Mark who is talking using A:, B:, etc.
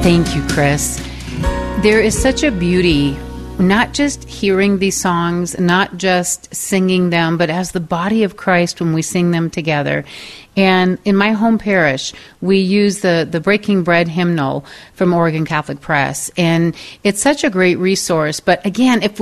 A: Thank you, Chris. There is such a beauty, not just hearing these songs, not just singing them, but as the body of Christ when we sing them together. And in my home parish, we use the Breaking Bread hymnal from Oregon Catholic Press. And it's such a great resource. But again, if